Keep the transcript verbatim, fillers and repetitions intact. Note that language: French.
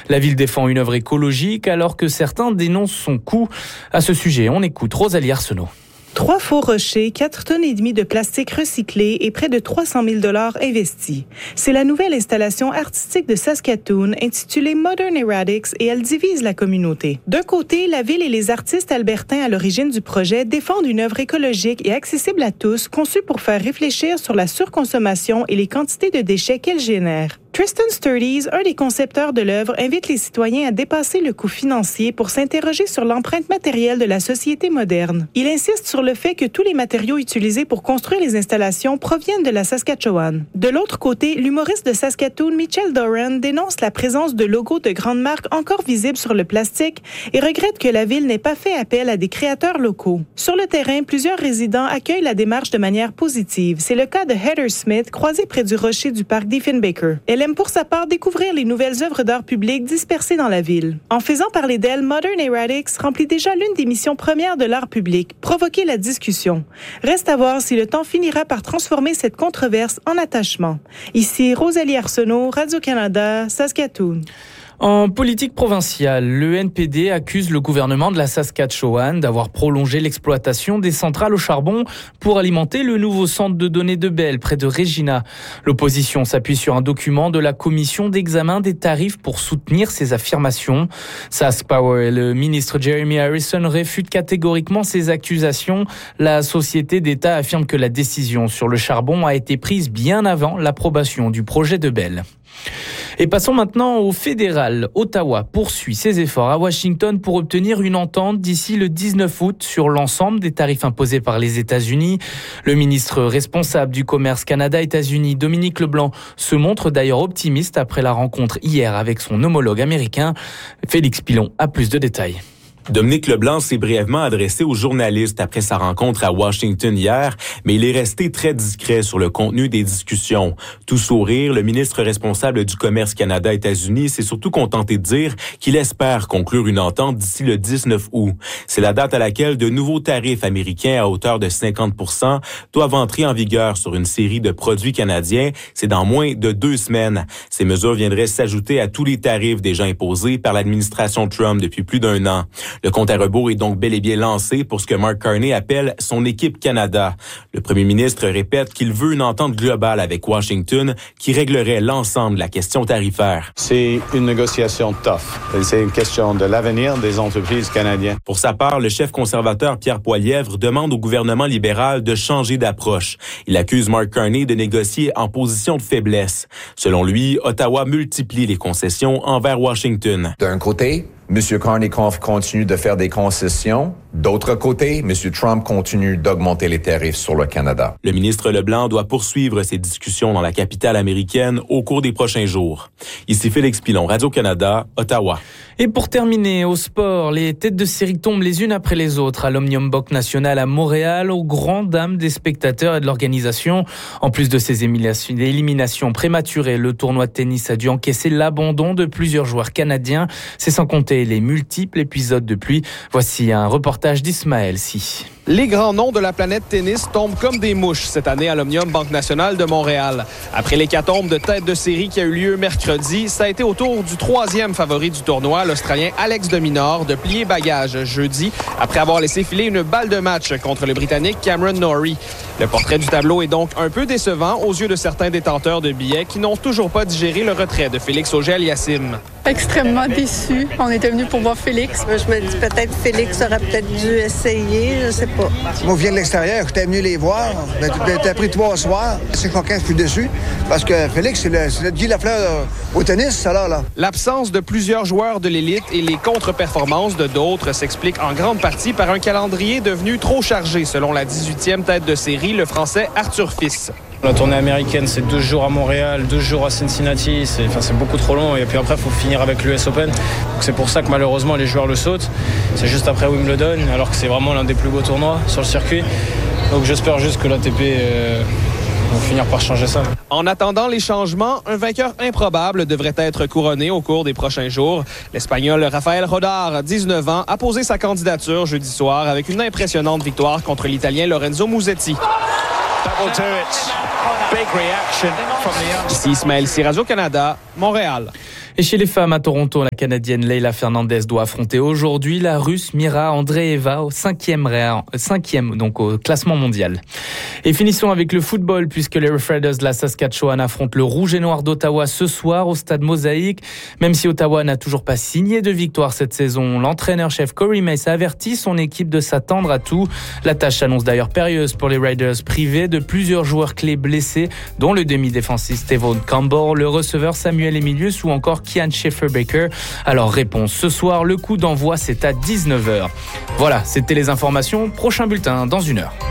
La ville défend une œuvre écologique alors que certains dénoncent son coût. À ce sujet, on écoute Rosalie Arsenault. Trois faux rochers, quatre tonnes et demie de plastique recyclé et près de trois cent mille dollars investis. C'est la nouvelle installation artistique de Saskatoon intitulée Modern Erratics et elle divise la communauté. D'un côté, la ville et les artistes albertains à l'origine du projet défendent une œuvre écologique et accessible à tous, conçue pour faire réfléchir sur la surconsommation et les quantités de déchets qu'elle génère. Tristan Sturdies, un des concepteurs de l'œuvre, invite les citoyens à dépasser le coût financier pour s'interroger sur l'empreinte matérielle de la société moderne. Il insiste sur le fait que tous les matériaux utilisés pour construire les installations proviennent de la Saskatchewan. De l'autre côté, l'humoriste de Saskatoon, Mitchell Doran, dénonce la présence de logos de grandes marques encore visibles sur le plastique et regrette que la ville n'ait pas fait appel à des créateurs locaux. Sur le terrain, plusieurs résidents accueillent la démarche de manière positive. C'est le cas de Heather Smith, croisée près du rocher du parc Diefenbaker. Elle aime pour sa part découvrir les nouvelles œuvres d'art public dispersées dans la ville. En faisant parler d'elle, Modern Erratics remplit déjà l'une des missions premières de l'art public, provoquer la discussion. Reste à voir si le temps finira par transformer cette controverse en attachement. Ici, Rosalie Arsenault, Radio-Canada, Saskatoon. En politique provinciale, le N P D accuse le gouvernement de la Saskatchewan d'avoir prolongé l'exploitation des centrales au charbon pour alimenter le nouveau centre de données de Bell près de Regina. L'opposition s'appuie sur un document de la commission d'examen des tarifs pour soutenir ces affirmations. SaskPower et le ministre Jeremy Harrison réfutent catégoriquement ces accusations. La société d'État affirme que la décision sur le charbon a été prise bien avant l'approbation du projet de Bell. Et passons maintenant au fédéral. Ottawa poursuit ses efforts à Washington pour obtenir une entente d'ici le dix-neuf août sur l'ensemble des tarifs imposés par les États-Unis. Le ministre responsable du commerce Canada-États-Unis, Dominique Leblanc, se montre d'ailleurs optimiste après la rencontre hier avec son homologue américain. Félix Pilon a plus de détails. Dominique Leblanc s'est brièvement adressé aux journalistes après sa rencontre à Washington hier, mais il est resté très discret sur le contenu des discussions. Tout sourire, le ministre responsable du commerce Canada-États-Unis s'est surtout contenté de dire qu'il espère conclure une entente d'ici le dix-neuf août. C'est la date à laquelle de nouveaux tarifs américains à hauteur de cinquante pour cent doivent entrer en vigueur sur une série de produits canadiens. C'est dans moins de deux semaines. Ces mesures viendraient s'ajouter à tous les tarifs déjà imposés par l'administration Trump depuis plus d'un an. Le compte à rebours est donc bel et bien lancé pour ce que Mark Carney appelle son équipe Canada. Le premier ministre répète qu'il veut une entente globale avec Washington qui réglerait l'ensemble de la question tarifaire. C'est une négociation tough. C'est une question de l'avenir des entreprises canadiennes. Pour sa part, le chef conservateur Pierre Poilievre demande au gouvernement libéral de changer d'approche. Il accuse Mark Carney de négocier en position de faiblesse. Selon lui, Ottawa multiplie les concessions envers Washington. D'un côté, M. Carney continue de faire des concessions. D'autre côté, M. Trump continue d'augmenter les tarifs sur le Canada. Le ministre Leblanc doit poursuivre ses discussions dans la capitale américaine au cours des prochains jours. Ici Félix Pilon, Radio-Canada, Ottawa. Et pour terminer, au sport, les têtes de série tombent les unes après les autres à l'Omnium Boc National à Montréal, aux grandes dames des spectateurs et de l'organisation. En plus de ces éliminations prématurées, le tournoi de tennis a dû encaisser l'abandon de plusieurs joueurs canadiens. C'est sans compter les multiples épisodes de pluie. Voici un reportage d'Ismaël Si. Les grands noms de la planète tennis tombent comme des mouches cette année à l'Omnium Banque Nationale de Montréal. Après l'hécatombe de tête de série qui a eu lieu mercredi, ça a été au tour du troisième favori du tournoi, l'Australien Alex de Minaur, de plier bagage jeudi après avoir laissé filer une balle de match contre le Britannique Cameron Norrie. Le portrait du tableau est donc un peu décevant aux yeux de certains détenteurs de billets qui n'ont toujours pas digéré le retrait de Félix Auger-Aliassime. Extrêmement déçu. On était venu pour voir Félix. Je me dis peut-être Félix aurait peut-être dû essayer, je sais pas. Moi, je viens de l'extérieur, j'étais venu les voir. T'as pris trois soirs. C'est coquin, je suis déçu. Parce que Félix, c'est le, c'est le Guy Lafleur au tennis, ça là, là. L'absence de plusieurs joueurs de l'élite et les contre-performances de d'autres s'expliquent en grande partie par un calendrier devenu trop chargé, selon la dix-huitième tête de série, le Français Arthur Fils. La tournée américaine, c'est deux jours à Montréal, deux jours à Cincinnati. C'est, enfin, c'est beaucoup trop long. Et puis après, il faut finir avec l'U S Open. Donc c'est pour ça que malheureusement, les joueurs le sautent. C'est juste après Wimbledon, alors que c'est vraiment l'un des plus beaux tournois sur le circuit. Donc j'espère juste que l'A T P euh, va finir par changer ça. En attendant les changements, un vainqueur improbable devrait être couronné au cours des prochains jours. L'Espagnol Rafael Rodar, dix-neuf ans, a posé sa candidature jeudi soir avec une impressionnante victoire contre l'Italien Lorenzo Musetti. Ici Ismaël Cyr, Radio-Canada, Montréal. Et chez les femmes à Toronto, la Canadienne Leila Fernandez doit affronter aujourd'hui la Russe Mira Andreeva au cinquième, cinquième donc au classement mondial. Et finissons avec le football puisque les Rough Riders de la Saskatchewan affrontent le Rouge et Noir d'Ottawa ce soir au stade Mosaïque. Même si Ottawa n'a toujours pas signé de victoire cette saison, l'entraîneur-chef Corey Mace a averti son équipe de s'attendre à tout. La tâche s'annonce d'ailleurs périlleuse pour les Riders, privés de plusieurs joueurs clés blessés, dont le demi-défensif Stephen Campbell, le receveur Samuel Emilius ou encore Kian Schaffer-Baker. Alors réponse ce soir, le coup d'envoi c'est à dix-neuf heures. Voilà, c'était les informations. Prochain bulletin dans une heure.